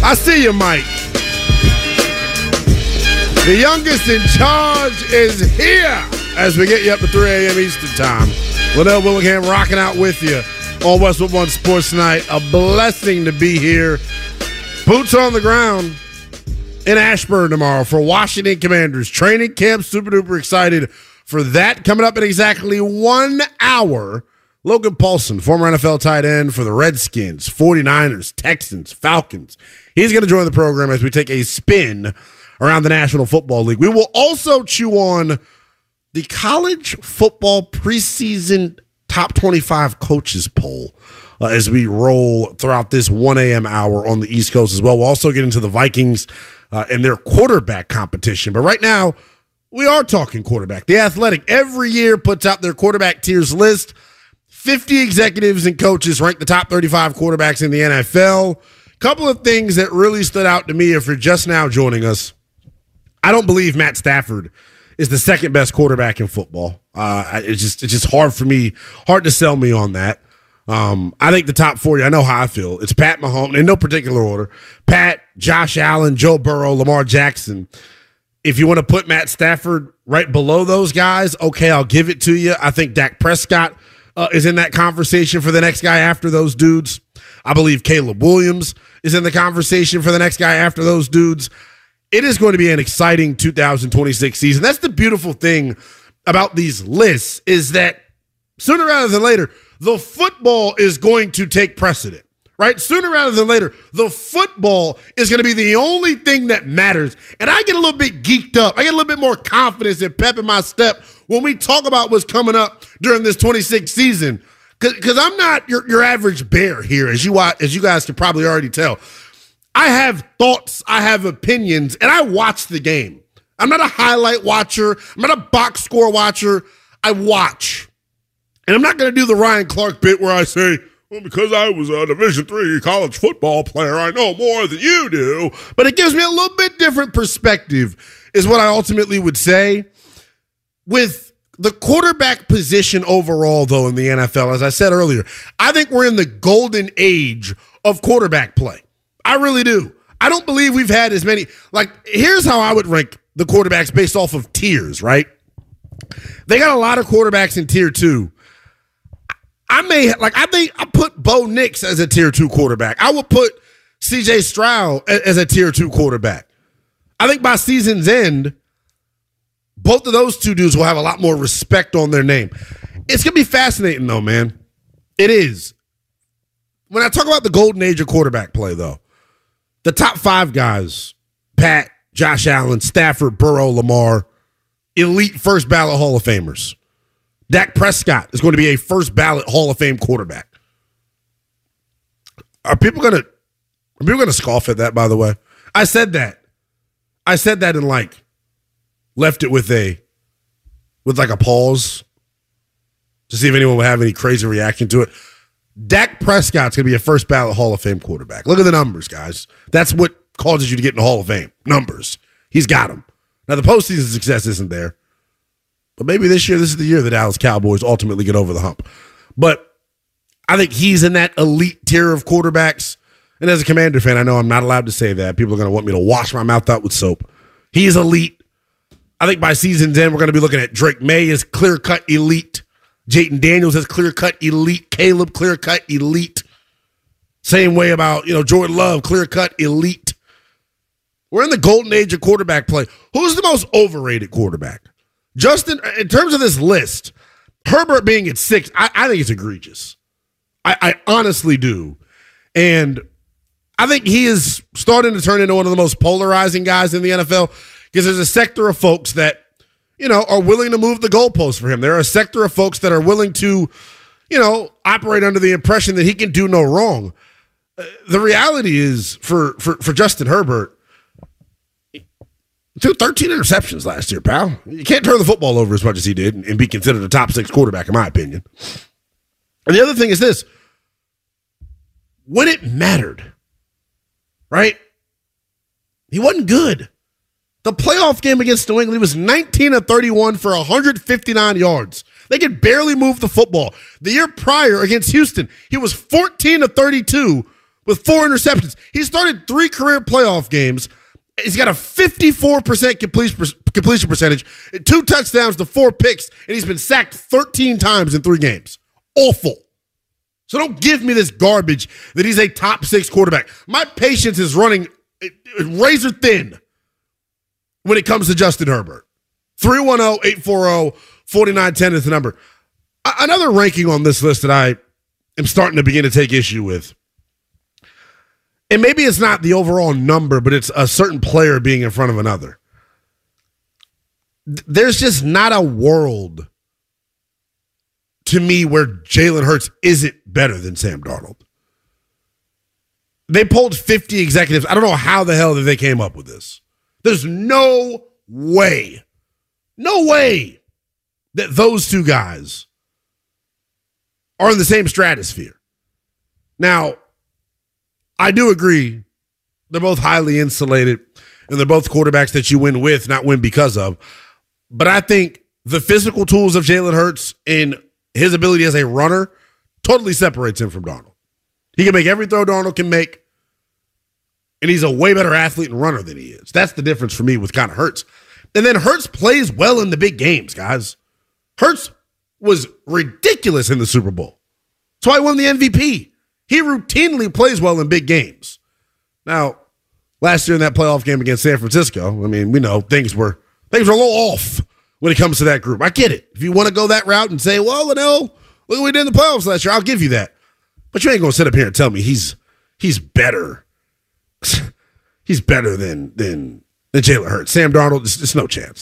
I see you, Mike. The youngest in charge is here as we get you up to 3 a.m. Eastern Time. Liddell Willingham rocking out with you on Westwood One Sports Night. A blessing to be here. Boots on the ground in Ashburn tomorrow for Washington Commanders. Training camp, super duper excited for that. Coming up in exactly 1 hour, Logan Paulson, former NFL tight end for the Redskins, 49ers, Texans, Falcons. He's going to join the program as we take a spin around the National Football League. We will also chew on the college football preseason top 25 coaches poll as we roll throughout this 1 a.m. hour on the East Coast as well. We'll also get into the Vikings and their quarterback competition. But right now, we are talking quarterback. The Athletic every year puts out their quarterback tiers list. 50 executives and coaches rank the top 35 quarterbacks in the NFL. Couple of things that really stood out to me if you're just now joining us. I don't believe Matt Stafford is the second best quarterback in football. It's just hard for me, hard to sell me on that. I think the top 40, I know how I feel. It's Pat Mahomes, in no particular order. Pat, Josh Allen, Joe Burrow, Lamar Jackson. If you want to put Matt Stafford right below those guys, okay, I'll give it to you. I think Dak Prescott is in that conversation for the next guy after those dudes. I believe Caleb Williams is in the conversation for the next guy after those dudes. It is going to be an exciting 2026 season. That's the beautiful thing about these lists is that sooner rather than later, the football is going to take precedent, right? Sooner rather than later, the football is going to be the only thing that matters. And I get a little bit geeked up. I get a little bit more confidence and pep in my step when we talk about what's coming up during this 26th season. Because I'm not your average bear here, as you guys can probably already tell. I have thoughts, I have opinions, and I watch the game. I'm not a highlight watcher. I'm not a box score watcher. I watch. And I'm not going to do the Ryan Clark bit where I say, well, because I was a Division III college football player, I know more than you do. But it gives me a little bit different perspective, is what I ultimately would say. With the quarterback position overall, though, in the NFL, as I said earlier, I think we're in the golden age of quarterback play. I really do. I don't believe we've had as many. Like, here's how I would rank the quarterbacks based off of tiers, right? They got a lot of quarterbacks in tier 2. I think I put Bo Nix as a tier 2 quarterback. I would put CJ Stroud as a tier 2 quarterback. I think by season's end, both of those two dudes will have a lot more respect on their name. It's going to be fascinating, though, man. It is. When I talk about the golden age of quarterback play, though, the top 5 guys, Pat, Josh Allen, Stafford, Burrow, Lamar, elite first ballot Hall of Famers. Dak Prescott is going to be a first ballot Hall of Fame quarterback. Are people going to scoff at that, by the way? I said that and left it with a pause to see if anyone would have any crazy reaction to it. Dak Prescott's going to be a first ballot Hall of Fame quarterback. Look at the numbers, guys. That's what causes you to get in the Hall of Fame. Numbers. He's got them. Now, the postseason success isn't there. But maybe this is the year the Dallas Cowboys ultimately get over the hump. But I think he's in that elite tier of quarterbacks. And as a Commander fan, I know I'm not allowed to say that. People are going to want me to wash my mouth out with soap. He is elite. I think by season's end, we're going to be looking at Drake May as clear-cut elite. Jayden Daniels as clear-cut elite. Caleb, clear-cut elite. Same way about, Jordan Love, clear-cut elite. We're in the golden age of quarterback play. Who's the most overrated quarterback? Justin, in terms of this list, Herbert being at 6, I think it's egregious. I honestly do. And I think he is starting to turn into one of the most polarizing guys in the NFL because there's a sector of folks that, are willing to move the goalposts for him. There are a sector of folks that are willing to, operate under the impression that he can do no wrong. The reality is for Justin Herbert, he threw 13 interceptions last year, pal. You can't turn the football over as much as he did and be considered a top 6 quarterback, in my opinion. And the other thing is this. When it mattered, right? He wasn't good. The playoff game against New England, he was 19 of 31 for 159 yards. They could barely move the football. The year prior against Houston, he was 14 of 32 with 4 interceptions. He started 3 career playoff games. He's got a 54% completion percentage, 2 touchdowns to 4 picks, and he's been sacked 13 times in 3 games. Awful. So don't give me this garbage that he's a top 6 quarterback. My patience is running razor thin when it comes to Justin Herbert. 310-840-4910 is the number. Another ranking on this list that I am starting to begin to take issue with, and maybe it's not the overall number, but it's a certain player being in front of another. There's just not a world to me where Jalen Hurts isn't better than Sam Darnold. They polled 50 executives. I don't know how the hell they came up with this. There's no way that those 2 guys are in the same stratosphere. Now, I do agree they're both highly insulated, and they're both quarterbacks that you win with, not win because of. But I think the physical tools of Jalen Hurts and his ability as a runner totally separates him from Darnold. He can make every throw Darnold can make, and he's a way better athlete and runner than he is. That's the difference for me with kind of Hurts. And then Hurts plays well in the big games, guys. Hurts was ridiculous in the Super Bowl. That's why he won the MVP. He routinely plays well in big games. Now, last year in that playoff game against San Francisco, I mean, we know things were a little off when it comes to that group. I get it. If you want to go that route and say, well, look what we did in the playoffs last year, I'll give you that. But you ain't going to sit up here and tell me he's better. He's better than Jalen Hurts. Sam Darnold, it's no chance.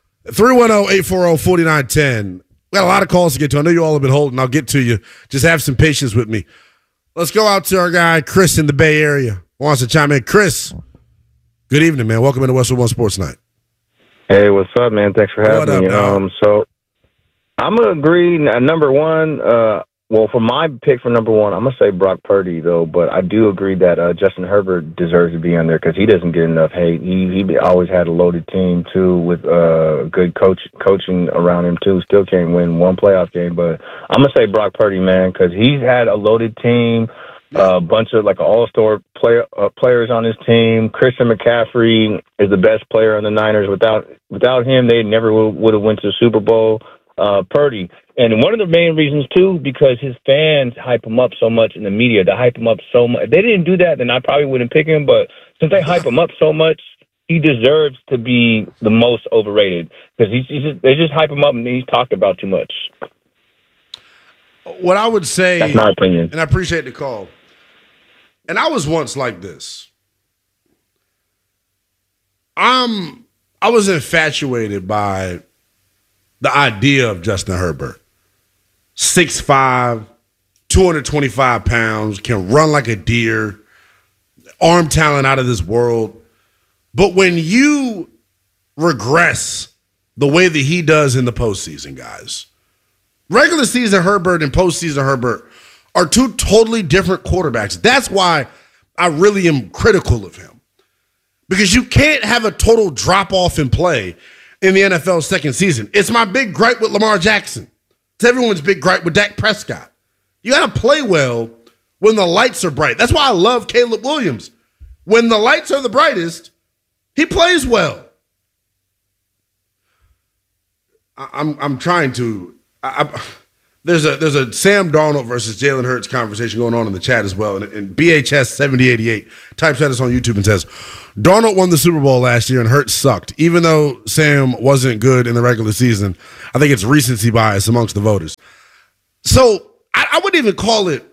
310-840-4910. We got a lot of calls to get to. I know you all have been holding. I'll get to you. Just have some patience with me. Let's go out to our guy, Chris, in the Bay Area. Wants to chime in. Chris, good evening, man. Welcome into Westwood One Sports Night. Hey, what's up, man? Thanks for having me. So I'm going to agree. Number one, for my pick for number one, I'm going to say Brock Purdy, though. But I do agree that Justin Herbert deserves to be on there because he doesn't get enough hate. He always had a loaded team, too, with good coaching around him, too. Still can't win one playoff game. But I'm going to say Brock Purdy, man, because he's had a loaded team, a bunch of all-star players on his team. Christian McCaffrey is the best player on the Niners. Without him, they never would have went to the Super Bowl. Purdy. And one of the main reasons, too, because his fans hype him up so much in the media. They hype him up so much. If they didn't do that, then I probably wouldn't pick him. But since they hype him up so much, he deserves to be the most overrated because they just hype him up and he's talked about too much. What I would say, that's my opinion, and I appreciate the call. And I was once like this. I was infatuated by the idea of Justin Herbert. 6'5", 225 pounds, can run like a deer, arm talent out of this world. But when you regress the way that he does in the postseason, guys, regular season Herbert and postseason Herbert are 2 totally different quarterbacks. That's why I really am critical of him. Because you can't have a total drop-off in play in the NFL's second season. It's my big gripe with Lamar Jackson. It's everyone's big gripe with Dak Prescott. You got to play well when the lights are bright. That's why I love Caleb Williams. When the lights are the brightest, he plays well. I'm trying to. There's a Sam Darnold versus Jalen Hurts conversation going on in the chat as well. And BHS 7088 types at us on YouTube and says, Darnold won the Super Bowl last year and Hurts sucked. Even though Sam wasn't good in the regular season, I think it's recency bias amongst the voters. So I wouldn't even call it,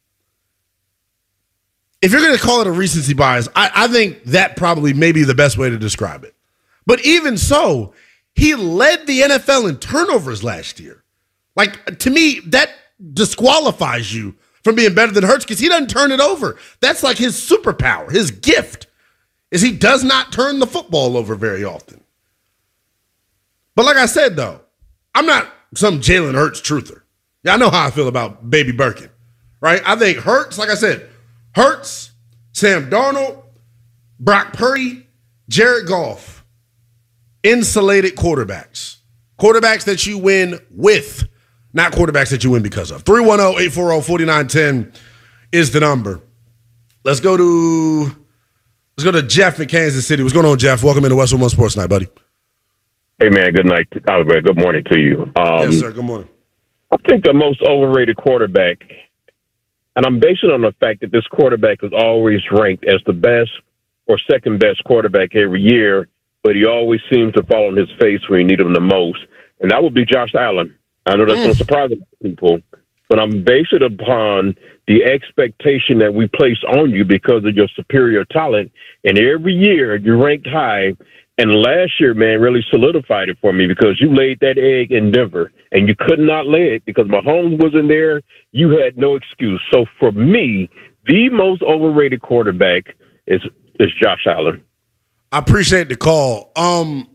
if you're going to call it a recency bias, I think that probably may be the best way to describe it. But even so, he led the NFL in turnovers last year. Like, to me, that disqualifies you from being better than Hurts because he doesn't turn it over. That's like his superpower, his gift, is he does not turn the football over very often. But like I said, though, I'm not some Jalen Hurts truther. Yeah, I know how I feel about Baby Birkin, right? I think Hurts, like I said, Hurts, Sam Darnold, Brock Purdy, Jared Goff, insulated quarterbacks. Quarterbacks that you win with, not quarterbacks that you win because of. 310-840-4910 is the number. Let's go to Jeff in Kansas City. What's going on, Jeff? Welcome into Westwood One Sports Night, buddy. Hey, man, good night. Good morning to you. Yes, sir. Good morning. I think the most overrated quarterback, and I'm basing it on the fact that this quarterback is always ranked as the best or second best quarterback every year, but he always seems to fall on his face when you need him the most, and that would be Josh Allen. I know that's going to surprise people, but I'm basing it upon the expectation that we place on you because of your superior talent, and every year you're ranked high. And last year, man, really solidified it for me because you laid that egg in Denver, and you could not lay it because Mahomes wasn't there. You had no excuse. So for me, the most overrated quarterback is Josh Allen. I appreciate the call. And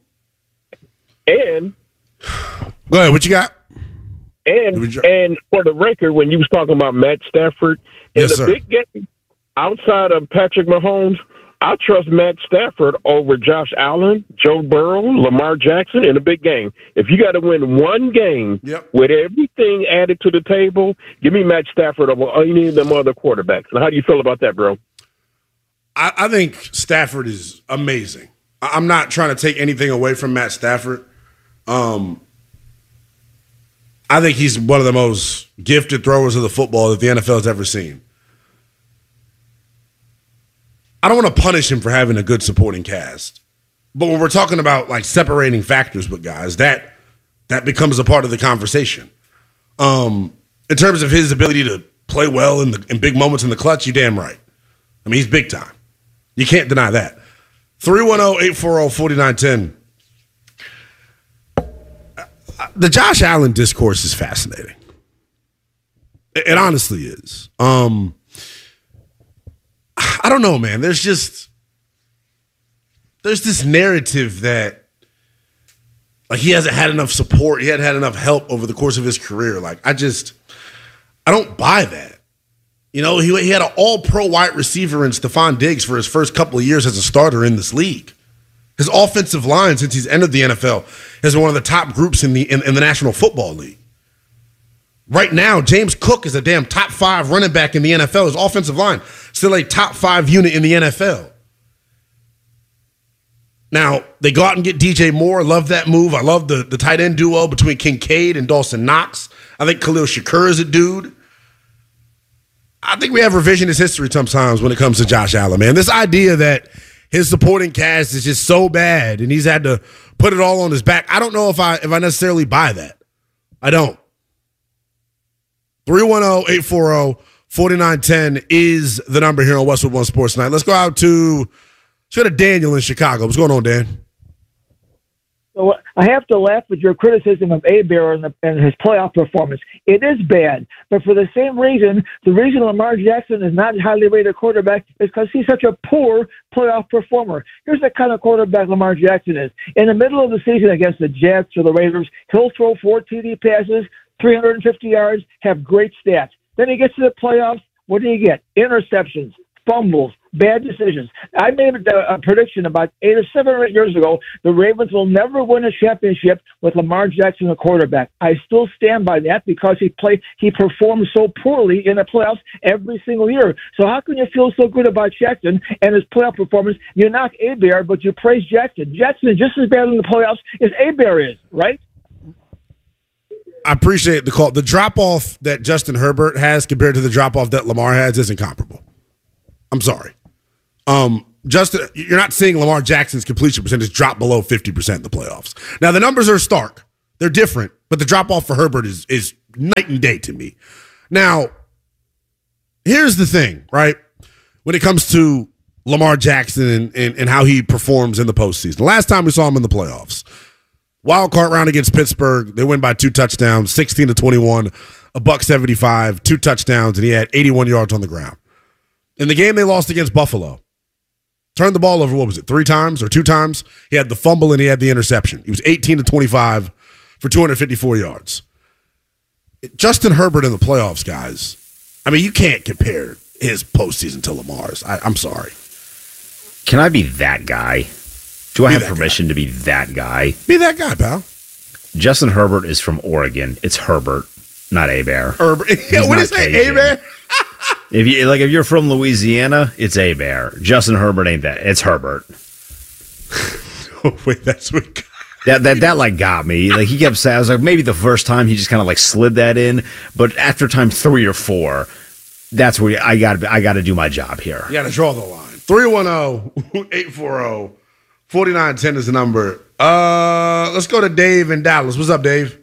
go ahead. What you got? And for the record, when you was talking about Matt Stafford in the big game, outside of Patrick Mahomes, I trust Matt Stafford over Josh Allen, Joe Burrow, Lamar Jackson in a big game. If you got to win one game with everything added to the table, give me Matt Stafford over any of them other quarterbacks. And how do you feel about that, bro? I think Stafford is amazing. I'm not trying to take anything away from Matt Stafford. I think he's one of the most gifted throwers of the football that the NFL has ever seen. I don't want to punish him for having a good supporting cast. But when we're talking about like separating factors with guys, that becomes a part of the conversation. In terms of his ability to play well in big moments in the clutch, you're damn right. I mean, he's big time. You can't deny that. 310-840-4910. The Josh Allen discourse is fascinating. It honestly is. I don't know, man. There's this narrative that like he hasn't had enough support. He hadn't had enough help over the course of his career. Like I don't buy that. You know, he had an all-pro wide receiver in Stephon Diggs for his first couple of years as a starter in this league. His offensive line since he's entered the NFL has been one of the top groups in the National Football League. Right now, James Cook is a damn top 5 running back in the NFL. His offensive line still a top 5 unit in the NFL. Now, they go out and get DJ Moore. Love that move. I love the tight end duo between Kincaid and Dawson Knox. I think Khalil Shakur is a dude. I think we have revisionist history sometimes when it comes to Josh Allen, man. This idea that his supporting cast is just so bad and he's had to put it all on his back. I don't know if I necessarily buy that. I don't. 310-840-4910 is the number here on Westwood One Sports Night. Let's go to Daniel in Chicago. What's going on, Dan? So I have to laugh at your criticism of Hebert and his playoff performance. It is bad, but for the same reason, the reason Lamar Jackson is not a highly rated quarterback is because he's such a poor playoff performer. Here's the kind of quarterback Lamar Jackson is. In the middle of the season against the Jets or the Raiders, he'll throw 4 TD passes, 350 yards, have great stats. Then he gets to the playoffs. What do you get? Interceptions, fumbles, bad decisions. I made a prediction about 7 or 8 years ago. The Ravens will never win a championship with Lamar Jackson a quarterback. I still stand by that because he performs so poorly in the playoffs every single year. So how can you feel so good about Jackson and his playoff performance? You knock Hebert, but you praise Jackson. Jackson is just as bad in the playoffs as Hebert is, right? I appreciate the call. The drop-off that Justin Herbert has compared to the drop-off that Lamar has isn't comparable. I'm sorry. Justin, you're not seeing Lamar Jackson's completion percentage drop below 50% in the playoffs. Now, the numbers are stark. They're different, but the drop-off for Herbert is night and day to me. Now, here's the thing, right? When it comes to Lamar Jackson and how he performs in the postseason. The last time we saw him in the playoffs, wild card round against Pittsburgh, they win by 2 touchdowns, 16-21, $175, 2 touchdowns, and he had 81 yards on the ground. In the game they lost against Buffalo, turned the ball over, 3 times or 2 times? He had the fumble and he had the interception. He was 18-25 for 254 yards. Justin Herbert in the playoffs, guys. I mean, you can't compare his postseason to Lamar's. I'm sorry. Can I be that guy? Do I have permission to be that guy? Be that guy, pal. Justin Herbert is from Oregon. It's Herbert, not Hebert. Herbert. Yeah, what is that, Hebert? If you're from Louisiana, it's Hebert. Justin Herbert ain't that. It's Herbert. Oh, wait, that's what that like got me. Like he kept saying, I was like, maybe the first time he just kind of like slid that in, but after time 3 or 4, that's where I got to do my job here. You got to draw the line. 310-840-4910 is the number. Let's go to Dave in Dallas. What's up, Dave?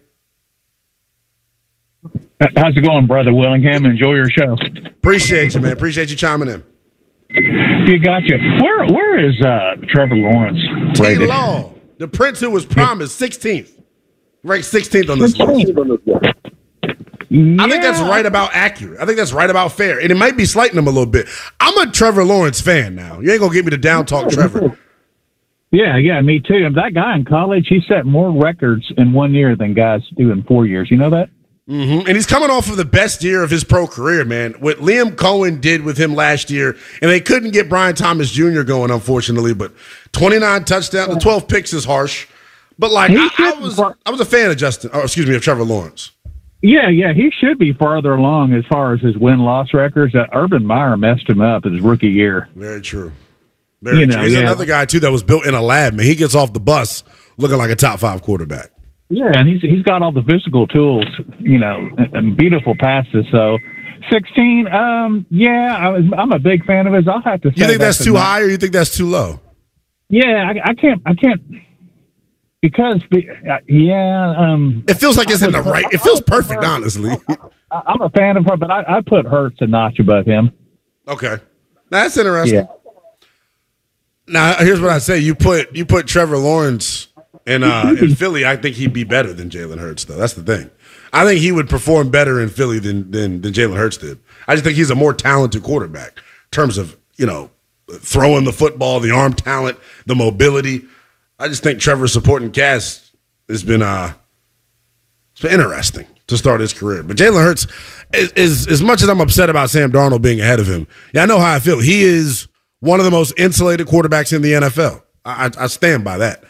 How's it going, Brother Willingham? Enjoy your show. Appreciate you, man. Appreciate you chiming in. You gotcha. Where is Trevor Lawrence rated? T-Law, the prince who was promised 16th. Ranked 16th on this list. Yeah. I think that's right about accurate. I think that's right about fair. And it might be slighting him a little bit. I'm a Trevor Lawrence fan now. You ain't going to get me to down talk Trevor. Yeah, me too. That guy in college, he set more records in 1 year than guys do in 4 years. You know that? Mm-hmm. And he's coming off of the best year of his pro career, man. What Liam Cohen did with him last year, and they couldn't get Brian Thomas Jr. going, unfortunately, but 29 touchdowns, the 12 picks is harsh. But like I was a fan of Trevor Lawrence. Yeah, he should be farther along as far as his win-loss records. Urban Meyer messed him up in his rookie year. Very true. Very true. He's another guy, too, that was built in a lab, man. He gets off the bus looking like a top 5 quarterback. Yeah, and he's got all the physical tools, and beautiful passes. So, 16, I'm a big fan of his. I'll have to say. You think that's too high, or you think that's too low? Yeah, I can't because it feels like it's in the right. It feels perfect, honestly. I'm a fan of her, but I put Hurts a notch above him. Okay, that's interesting. Yeah. Now, here's what I say: you put Trevor Lawrence in Philly. I think he'd be better than Jalen Hurts, though. That's the thing. I think he would perform better in Philly than Jalen Hurts did. I just think he's a more talented quarterback in terms of throwing the football, the arm talent, the mobility. I just think Trevor's supporting cast has been it's been interesting to start his career. But Jalen Hurts is as much as I'm upset about Sam Darnold being ahead of him. Yeah, I know how I feel. He is one of the most insulated quarterbacks in the NFL. I stand by that.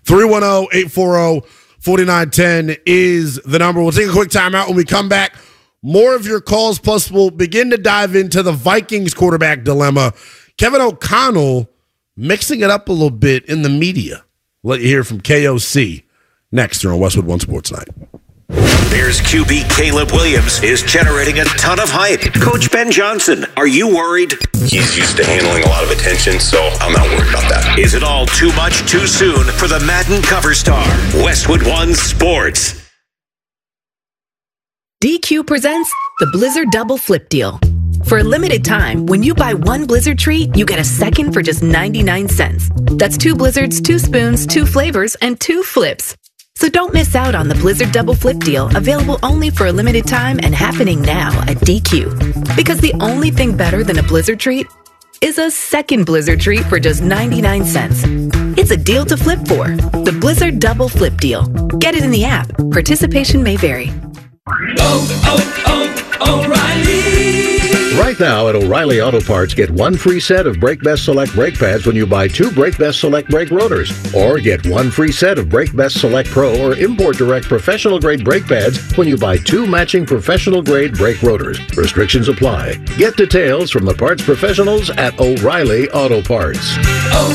310-840-4910 is the number. We'll take a quick timeout. When we come back, more of your calls, plus we'll begin to dive into the Vikings quarterback dilemma. Kevin O'Connell mixing it up a little bit in the media. Let you hear from KOC next here on Westwood One Sports Night. Bears QB Caleb Williams is generating a ton of hype. Coach Ben Johnson, are you worried? He's used to handling a lot of attention, so I'm not worried about that. Is it all too much too soon for the Madden cover star? Westwood One Sports. DQ presents the Blizzard Double Flip Deal. For a limited time, when you buy one Blizzard treat, you get a second for just 99 cents. That's 2 Blizzards, 2 spoons, 2 flavors, and 2 flips. So don't miss out on the Blizzard Double Flip Deal, available only for a limited time and happening now at DQ. Because the only thing better than a Blizzard treat is a second Blizzard treat for just 99 cents. It's a deal to flip for. The Blizzard Double Flip Deal. Get it in the app. Participation may vary. O'Reilly. Right now at O'Reilly Auto Parts, get 1 free set of Brake Best Select brake pads when you buy 2 Brake Best Select brake rotors. Or get 1 free set of Brake Best Select Pro or Import Direct professional grade brake pads when you buy 2 matching professional grade brake rotors. Restrictions apply. Get details from the parts professionals at O'Reilly Auto Parts.